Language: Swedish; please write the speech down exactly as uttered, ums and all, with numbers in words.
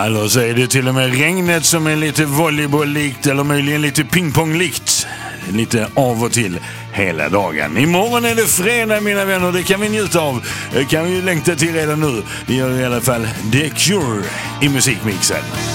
Eller så är det till och med regnet som är lite volleyboll-likt eller möjligen lite pingpong-likt. Lite av och till hela dagen. Imorgon är det fredag, mina vänner. Det kan vi njuta av. Det kan vi ju längta till redan nu. Det gör i alla fall The Cure i musikmixen.